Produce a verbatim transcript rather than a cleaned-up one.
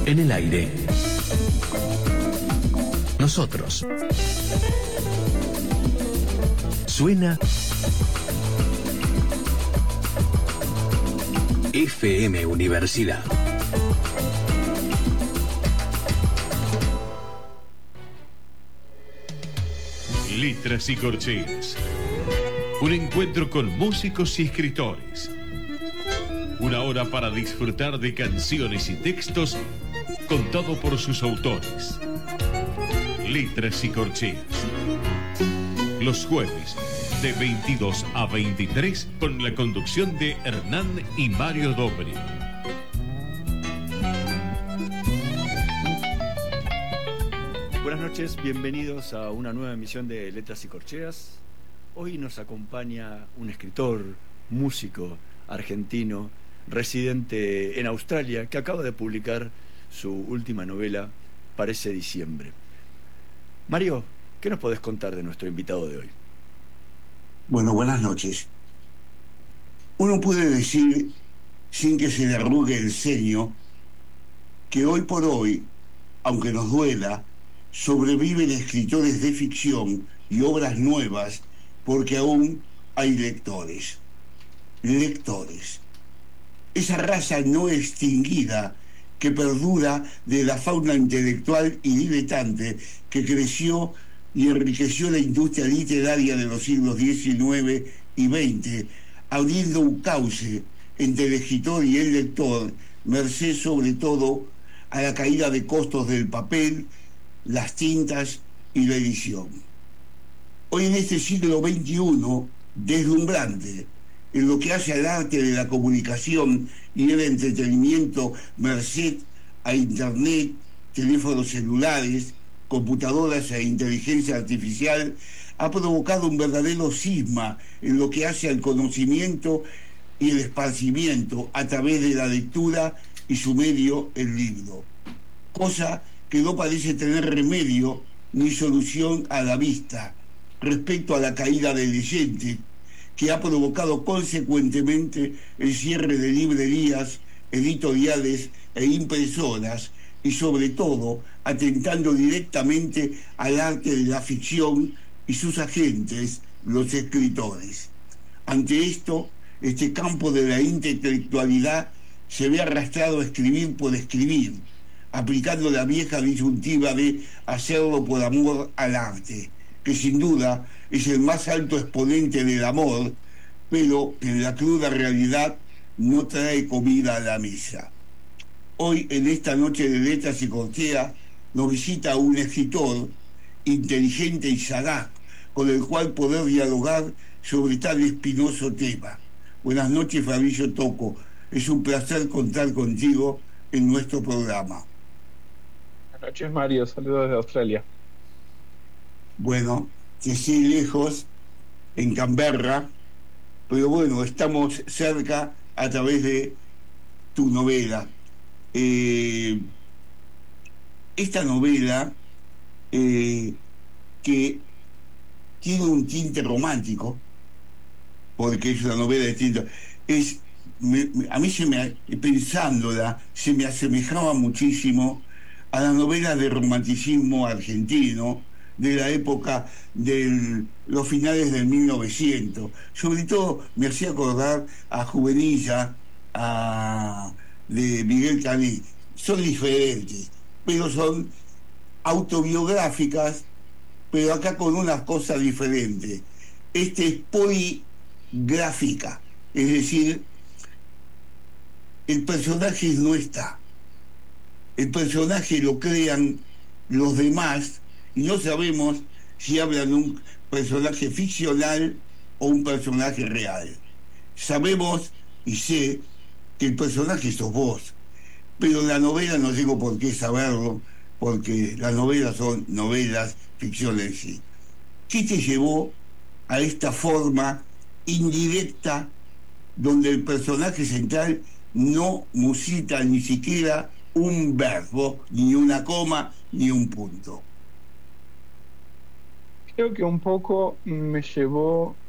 En el aire. Nosotros. Suena F M Universidad. Letras y corcheas. Un encuentro con músicos y escritores. Una hora para disfrutar de canciones y textos contado por sus autores. Letras y corcheas. Los jueves de veintidós a veintitrés con la conducción de Hernán y Mario Dobri. Buenas noches, bienvenidos a una nueva emisión de Letras y Corcheas. Hoy nos acompaña un escritor, músico argentino, residente en Australia, que acaba de publicar su última novela, Parece diciembre. Mario, ¿qué nos podés contar de nuestro invitado de hoy? Bueno, buenas noches. Uno puede decir, sin que se le arrugue el ceño, que hoy por hoy, aunque nos duela, sobreviven escritores de ficción y obras nuevas porque aún hay lectores. Lectores. Esa raza no extinguida que perdura de la fauna intelectual y diletante que creció y enriqueció la industria literaria de los siglos diecinueve y veinte, abriendo un cauce entre el escritor y el lector, merced sobre todo a la caída de costos del papel, las tintas y la edición. Hoy en este siglo veintiuno, deslumbrante en lo que hace al arte de la comunicación y el entretenimiento, merced a internet, teléfonos celulares, computadoras e inteligencia artificial, ha provocado un verdadero cisma en lo que hace al conocimiento y el esparcimiento a través de la lectura y su medio, el libro. Cosa que no parece tener remedio ni solución a la vista respecto a la caída del leyente, que ha provocado consecuentemente el cierre de librerías, editoriales e impresoras, y sobre todo atentando directamente al arte de la ficción y sus agentes, los escritores. Ante esto, este campo de la intelectualidad se ve arrastrado a escribir por escribir, aplicando la vieja disyuntiva de hacerlo por amor al arte, que sin duda es el más alto exponente del amor, pero que en la cruda realidad no trae comida a la mesa. Hoy, en esta noche de Letras y Corcheas, nos visita un escritor inteligente y sagaz, con el cual poder dialogar sobre tal espinoso tema. Buenas noches, Fabricio Tocco. Es un placer contar contigo en nuestro programa. Buenas noches, Mario. Saludos de Australia. Bueno, que sí, lejos, en Canberra, pero bueno, estamos cerca a través de tu novela. Eh, esta novela, eh, que tiene un tinte romántico, porque es una novela de tinte, es, me, a mí se me, pensándola, se me asemejaba muchísimo a la novela de romanticismo argentino de la época de los finales del mil novecientos. Sobre todo me hacía acordar a Juvenilla, a, de Miguel Canet. Son diferentes, pero son autobiográficas, pero acá con unas cosas diferentes. Este es poligráfica, es decir, el personaje no está. El personaje lo crean los demás y no sabemos si hablan de un personaje ficcional o un personaje real. Sabemos y sé que el personaje sos vos, pero la novela no tengo por qué saberlo, porque las novelas son novelas, ficción en sí. ¿Qué te llevó a esta forma indirecta donde el personaje central no musita ni siquiera un verbo, ni una coma, ni un punto? Creo que un poco me llevó